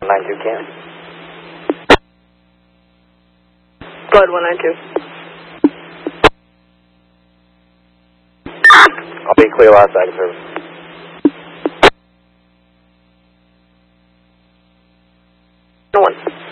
92 Cam. Blood 192. I'll be clear last second service. No one.